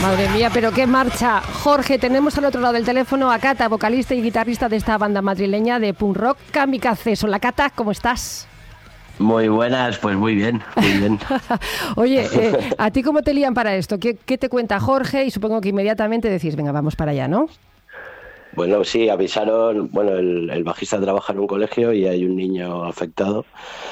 Madre mía, pero qué marcha. Jorge, tenemos al otro lado del teléfono a Cata, vocalista y guitarrista de esta banda madrileña de punk rock, Kamikazes. Hola Cata, ¿cómo estás? Muy buenas, pues muy bien, muy bien. Oye, ¿a ti cómo te lían para esto? ¿Qué te cuenta Jorge? Y supongo que inmediatamente decís, venga, vamos para allá, ¿no? Bueno, sí, avisaron, bueno, el bajista trabaja en un colegio y hay un niño afectado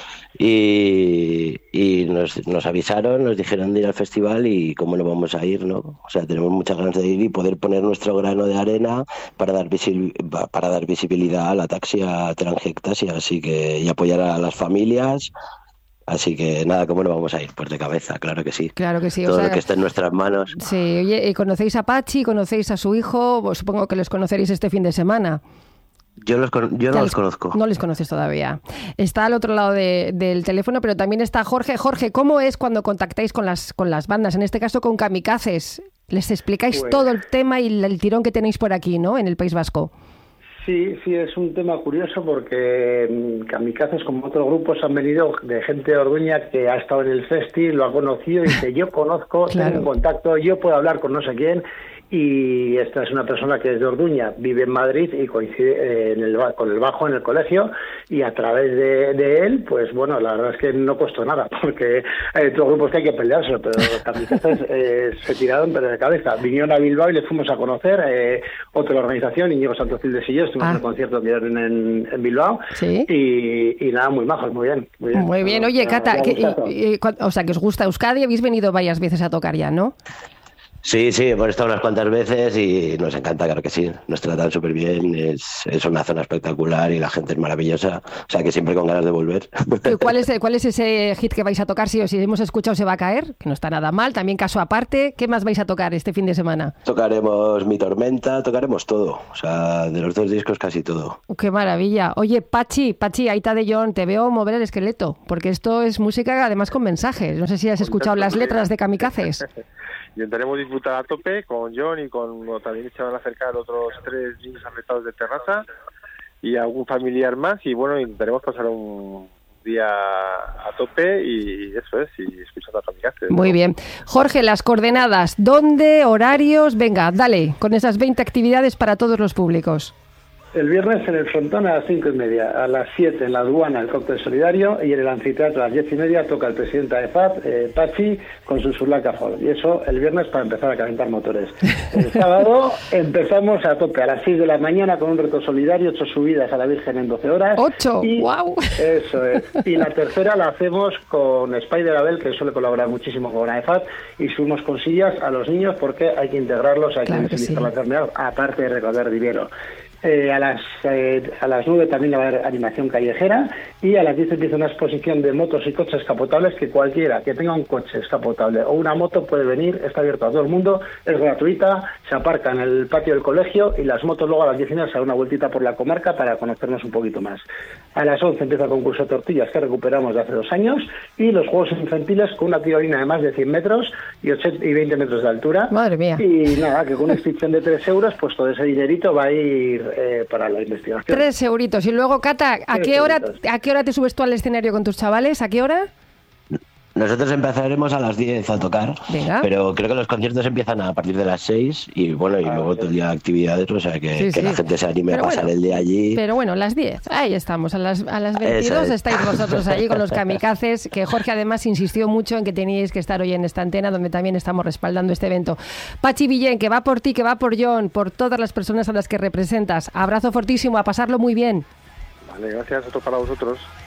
y nos avisaron, nos dijeron de ir al festival y cómo no vamos a ir, ¿no? O sea, tenemos muchas ganas de ir y poder poner nuestro grano de arena para dar visibilidad a la ataxia telangiectasia, así que y apoyar a las familias. Así que nada, ¿cómo no vamos a ir? Pues de cabeza, claro que sí. Claro que sí. Todo lo que esté en nuestras manos. Sí, oye, ¿conocéis a Pachi? ¿Conocéis a su hijo? Pues supongo que los conoceréis este fin de semana. Yo no los conozco. No les conoces todavía. Está al otro lado del teléfono, pero también está Jorge. Jorge, ¿cómo es cuando contactáis con las bandas? En este caso con Kamikazes. Les explicáis todo el tema y el tirón que tenéis por aquí, ¿no? En el País Vasco. Sí, es un tema curioso porque Kamikazes, como otros grupos, han venido de gente de Orduña que ha estado en el festi, lo ha conocido y dice, yo conozco, claro. Tengo un contacto, yo puedo hablar con no sé quién. Y esta es una persona que es de Orduña, vive en Madrid y coincide con el bajo en el colegio, y a través de él, pues bueno, la verdad es que no costó nada, porque hay otros grupos que hay que pelearse, pero Kamikazes se tiraron pero de cabeza. Vinieron a Bilbao y les fuimos a conocer, otra organización, Íñigo Santocildes y yo, estuvimos en el concierto que dieron en Bilbao, ¿sí? y nada, muy majos, muy bien. Muy bien, oye, Cata, o sea, que os gusta Euskadi, habéis venido varias veces a tocar ya, ¿no? Sí, hemos estado unas cuantas veces y nos encanta, claro que sí. Nos tratan súper bien, es una zona espectacular y la gente es maravillosa. O sea que siempre con ganas de volver. ¿Cuál es ese hit que vais a tocar? Si hemos escuchado Se va a caer, que no está nada mal. También Caso aparte. ¿Qué más vais a tocar este fin de semana? Tocaremos Mi tormenta, tocaremos todo. O sea, de los 2 discos casi todo. ¡Qué maravilla! Oye, Pachi, Aita de John, te veo mover el esqueleto, porque esto es música además con mensajes. No sé si has escuchado las letras de Kamikazes. Intentaremos disfrutar a tope con John y también se van a acercar otros 3 niños afectados de terraza y algún familiar más, y bueno, intentaremos pasar un día a tope y eso es, y escuchando a Kamikazes. Muy bien. Jorge, las coordenadas, ¿dónde, horarios? Venga, dale, con esas 20 actividades para todos los públicos. El viernes en el Frontón a las 5:30, a las 7 en la aduana el cóctel solidario y en el anfiteatro a las 10:30 toca el presidente de FAD, Pachi, con su Surlaca Folk. Y eso el viernes para empezar a calentar motores. El sábado empezamos a tope a las 6 de la mañana con un reto solidario, 8 subidas a la Virgen en 12 horas. ¡8! ¡Wow! Eso es. Y la tercera la hacemos con Spider Abel, que suele colaborar muchísimo con AEFAD, y subimos con sillas a los niños porque hay que integrarlos, hay que visibilizar la enfermedad, aparte de recaudar dinero. A las 9 también va a haber animación callejera y a las 10 empieza una exposición de motos y coches descapotables que cualquiera que tenga un coche descapotable o una moto puede venir, está abierto a todo el mundo, es gratuita, se aparca en el patio del colegio y las motos luego a las 19 se dan una vueltita por la comarca para conocernos un poquito más. A las 11 empieza el concurso de tortillas que recuperamos de hace 2 años y los juegos infantiles con una tirolina de más de 100 metros y 20 metros de altura. Madre mía. Y nada, que con una inscripción de 3 euros pues todo ese dinerito va a ir para la investigación. 3 euritos. Y luego, Cata, ¿a qué hora te subes tú al escenario con tus chavales? ¿A qué hora? Nosotros empezaremos a las 10 a tocar, pero creo que los conciertos empiezan a partir de las 6 y bueno, y luego todo el día de actividades, o sea que la gente se anime a pasar el día allí. Pero bueno, las 10, ahí estamos, a las 22 estáis vosotros allí con los Kamikazes, que Jorge además insistió mucho en que teníais que estar hoy en esta antena, donde también estamos respaldando este evento. Pachi Villén, que va por ti, que va por John, por todas las personas a las que representas. Abrazo fortísimo, a pasarlo muy bien. Vale, gracias, otro para vosotros.